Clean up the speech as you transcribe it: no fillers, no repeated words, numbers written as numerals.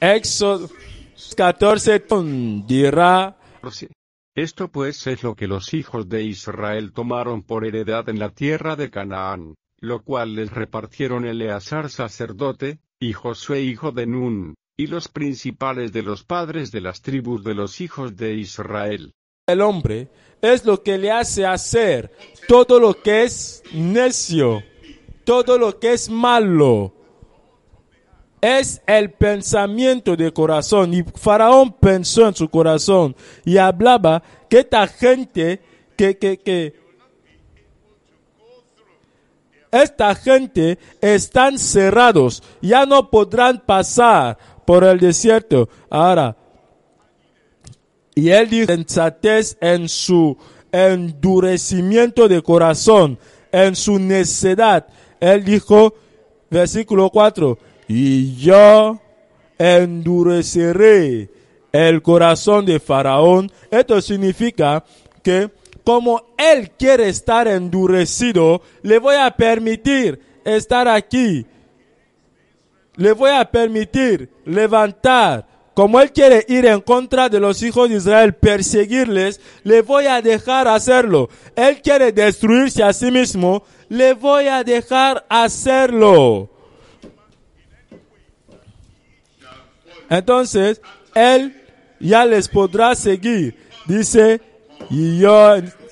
Éxodo 14 dirá: Esto pues es lo que los hijos de Israel tomaron por heredad en la tierra de Canaán, lo cual les repartieron Eleazar sacerdote, y Josué hijo de Nun, y los principales de los padres de las tribus de los hijos de Israel. El hombre es lo que le hace hacer todo lo que es necio, todo lo que es malo. Es el pensamiento de corazón. Y Faraón pensó en su corazón y hablaba que esta gente, esta gente están cerrados, ya no podrán pasar por el desierto. Ahora, y él dijo sensatez en su endurecimiento de corazón, en su necedad. Él dijo, versículo 4, y yo endureceré el corazón de Faraón. Esto significa que como él quiere estar endurecido, le voy a permitir estar aquí. Le voy a permitir levantar. Como él quiere ir en contra de los hijos de Israel, perseguirles, le voy a dejar hacerlo. Él quiere destruirse a sí mismo, le voy a dejar hacerlo. Entonces, él ya les podrá seguir. Dice, y yo